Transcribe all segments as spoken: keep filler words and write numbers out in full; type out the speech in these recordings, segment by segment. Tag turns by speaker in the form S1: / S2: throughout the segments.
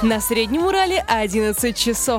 S1: На Среднем Урале одиннадцать часов.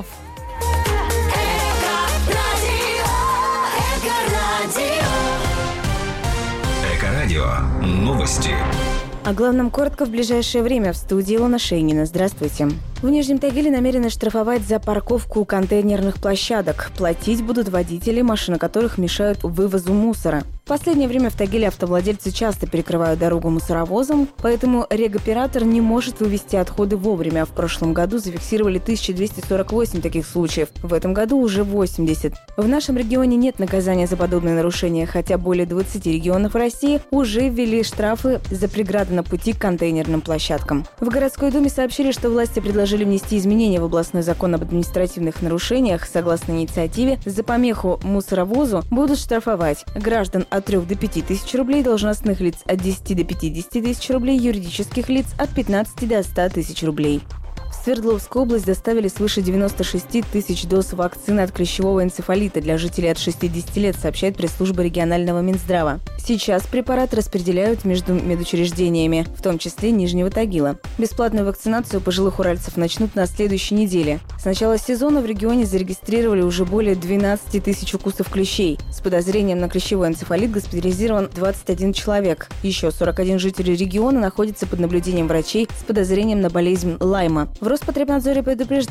S2: Эко-радио. Новости.
S3: О главном коротко в ближайшее время. В студии Илона Шейнина. Здравствуйте. В Нижнем Тагиле намерены штрафовать за парковку контейнерных площадок. Платить будут водители, машины которых мешают вывозу мусора. В последнее время в Тагиле автовладельцы часто перекрывают дорогу мусоровозом, поэтому регоператор не может вывести отходы вовремя. В прошлом году зафиксировали тысяча двести сорок восемь таких случаев. В этом году уже восемьдесят. В нашем регионе нет наказания за подобные нарушения, хотя более двадцати регионов России уже ввели штрафы за преграды на пути к контейнерным площадкам. В городской думе сообщили, что власти предложили внести изменения в областной закон об административных нарушениях. Согласно инициативе, за помеху мусоровозу будут штрафовать граждан от трёх до пяти тысяч рублей, должностных лиц от десяти до пятидесяти тысяч рублей, юридических лиц от пятнадцати до ста тысяч рублей. В Свердловскую область доставили свыше девяноста шести тысяч доз вакцины от клещевого энцефалита для жителей от шестидесяти лет, сообщает пресс-служба регионального Минздрава. Сейчас препарат распределяют между медучреждениями, в том числе Нижнего Тагила. Бесплатную вакцинацию пожилых уральцев начнут на следующей неделе. С начала сезона в регионе зарегистрировали уже более двенадцати тысяч укусов клещей. С подозрением на клещевой энцефалит госпитализирован двадцать один человек. Еще сорок один житель региона находится под наблюдением врачей с подозрением на болезнь Лайма. В Роспотребнадзоре предупреждают,